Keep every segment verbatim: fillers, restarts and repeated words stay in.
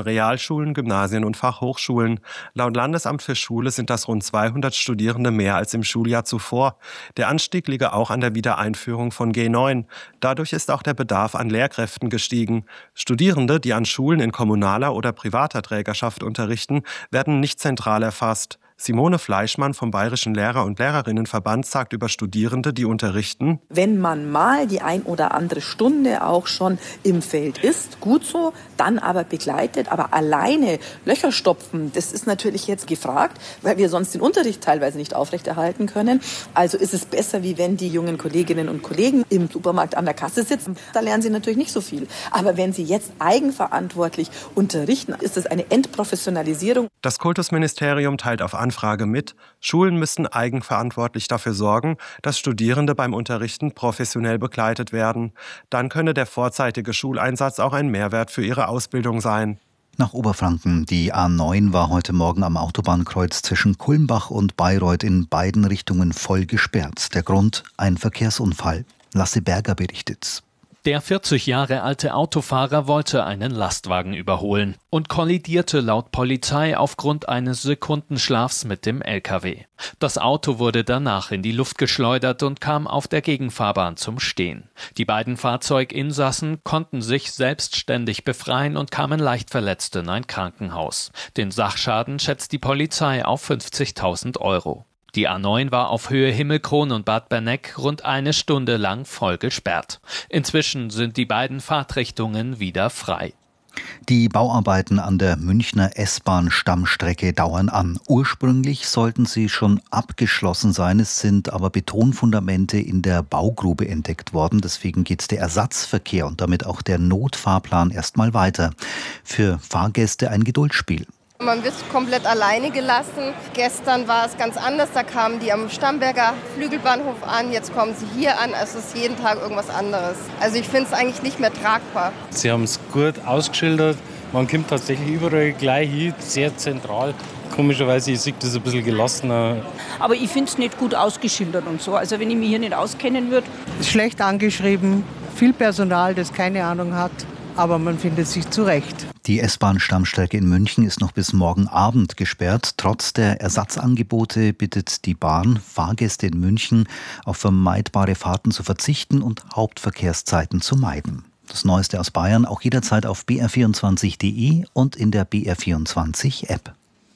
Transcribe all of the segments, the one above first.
Realschulen, Gymnasien und Fachhochschulen. Laut Landesamt für Schule sind das rund zweihundert Studierende mehr als im Schuljahr zuvor. Der Anstieg liege auch an der Wiedereinführung von G neun. Dadurch ist auch der Bedarf an Lehrkräften gestiegen. Studierende, die an Schulen in kommunaler oder privater Trägerschaft unterrichten, werden nicht zentral erfasst. Simone Fleischmann vom Bayerischen Lehrer- und Lehrerinnenverband sagt über Studierende, die unterrichten: Wenn man mal die ein oder andere Stunde auch schon im Feld ist, gut so, dann aber begleitet, aber alleine Löcher stopfen, das ist natürlich jetzt gefragt, weil wir sonst den Unterricht teilweise nicht aufrechterhalten können. Also ist es besser, wie wenn die jungen Kolleginnen und Kollegen im Supermarkt an der Kasse sitzen. Da lernen sie natürlich nicht so viel. Aber wenn sie jetzt eigenverantwortlich unterrichten, ist es eine Entprofessionalisierung. Das Kultusministerium teilt auf Anfrage mit, Schulen müssten eigenverantwortlich dafür sorgen, dass Studierende beim Unterrichten professionell begleitet werden. Dann könne der vorzeitige Schuleinsatz auch ein Mehrwert für ihre Ausbildung sein. Nach Oberfranken. Die A neun war heute Morgen am Autobahnkreuz zwischen Kulmbach und Bayreuth in beiden Richtungen voll gesperrt. Der Grund: ein Verkehrsunfall. Lasse Berger berichtet. Der vierzig Jahre alte Autofahrer wollte einen Lastwagen überholen und kollidierte laut Polizei aufgrund eines Sekundenschlafs mit dem L K W. Das Auto wurde danach in die Luft geschleudert und kam auf der Gegenfahrbahn zum Stehen. Die beiden Fahrzeuginsassen konnten sich selbstständig befreien und kamen leicht verletzt in ein Krankenhaus. Den Sachschaden schätzt die Polizei auf fünfzigtausend Euro. Die A neun war auf Höhe Himmelkron und Bad Berneck rund eine Stunde lang voll gesperrt. Inzwischen sind die beiden Fahrtrichtungen wieder frei. Die Bauarbeiten an der Münchner S-Bahn-Stammstrecke dauern an. Ursprünglich sollten sie schon abgeschlossen sein. Es sind aber Betonfundamente in der Baugrube entdeckt worden. Deswegen geht der Ersatzverkehr und damit auch der Notfahrplan erstmal weiter. Für Fahrgäste ein Geduldsspiel. Man wird komplett alleine gelassen. Gestern war es ganz anders, da kamen die am Stamberger Flügelbahnhof an, jetzt kommen sie hier an, es ist jeden Tag irgendwas anderes. Also ich finde es eigentlich nicht mehr tragbar. Sie haben es gut ausgeschildert, man kommt tatsächlich überall gleich hin, sehr zentral. Komischerweise ich sehe das ein bisschen gelassener. Aber ich finde es nicht gut ausgeschildert und so, also wenn ich mich hier nicht auskennen würde. Schlecht angeschrieben, viel Personal, das keine Ahnung hat. Aber man findet sich zurecht. Die S-Bahn-Stammstrecke in München ist noch bis morgen Abend gesperrt. Trotz der Ersatzangebote bittet die Bahn Fahrgäste in München, auf vermeidbare Fahrten zu verzichten und Hauptverkehrszeiten zu meiden. Das Neueste aus Bayern auch jederzeit auf b r vierundzwanzig punkt d e und in der B R vierundzwanzig App.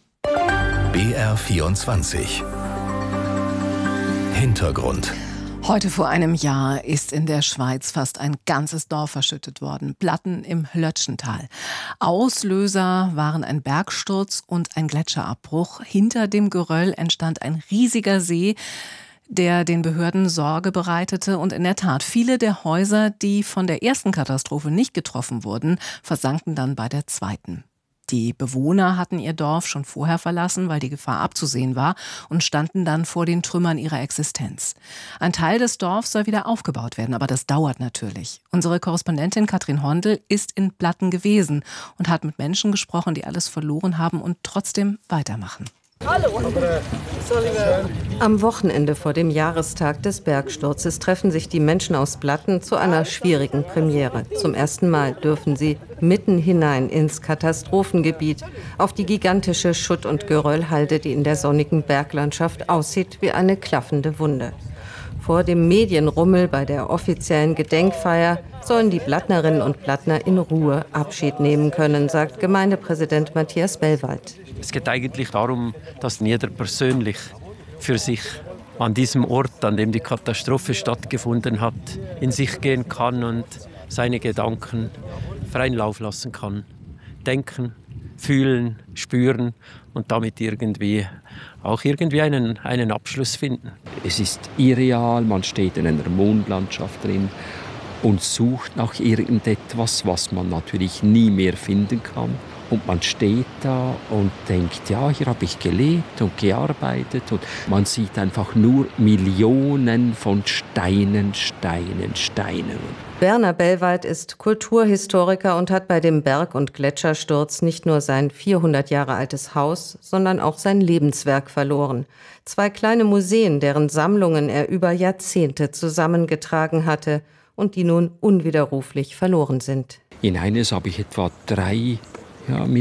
B R vierundzwanzig Hintergrund. Heute vor einem Jahr ist in der Schweiz fast ein ganzes Dorf verschüttet worden. Platten im Lötschental. Auslöser waren ein Bergsturz und ein Gletscherabbruch. Hinter dem Geröll entstand ein riesiger See, der den Behörden Sorge bereitete. Und in der Tat, viele der Häuser, die von der ersten Katastrophe nicht getroffen wurden, versanken dann bei der zweiten. Die Bewohner hatten ihr Dorf schon vorher verlassen, weil die Gefahr abzusehen war, und standen dann vor den Trümmern ihrer Existenz. Ein Teil des Dorfs soll wieder aufgebaut werden, aber das dauert natürlich. Unsere Korrespondentin Katrin Hondel ist in Platten gewesen und hat mit Menschen gesprochen, die alles verloren haben und trotzdem weitermachen. Hallo. Am Wochenende vor dem Jahrestag des Bergsturzes treffen sich die Menschen aus Platten zu einer schwierigen Premiere. Zum ersten Mal dürfen sie mitten hinein ins Katastrophengebiet, auf die gigantische Schutt- und Geröllhalde, die in der sonnigen Berglandschaft aussieht wie eine klaffende Wunde. Vor dem Medienrummel bei der offiziellen Gedenkfeier sollen die Plattnerinnen und Plattner in Ruhe Abschied nehmen können, sagt Gemeindepräsident Matthias Bellwald. Es geht eigentlich darum, dass jeder persönlich für sich an diesem Ort, an dem die Katastrophe stattgefunden hat, in sich gehen kann und seine Gedanken freien Lauf lassen kann. Denken, fühlen, spüren und damit irgendwie auch irgendwie einen, einen Abschluss finden. Es ist irreal, man steht in einer Mondlandschaft drin und sucht nach irgendetwas, was man natürlich nie mehr finden kann. Und man steht da und denkt, ja, hier habe ich gelebt und gearbeitet. Und man sieht einfach nur Millionen von Steinen, Steinen, Steinen. Werner Bellwald ist Kulturhistoriker und hat bei dem Berg- und Gletschersturz nicht nur sein vierhundert Jahre altes Haus, sondern auch sein Lebenswerk verloren. Zwei kleine Museen, deren Sammlungen er über Jahrzehnte zusammengetragen hatte und die nun unwiderruflich verloren sind. In eines habe ich etwa drei ja,